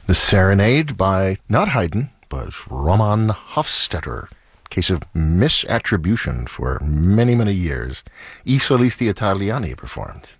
The Serenade by not Haydn, but Roman Hofstetter. Case of misattribution for many, many years. I Solisti Italiani performed.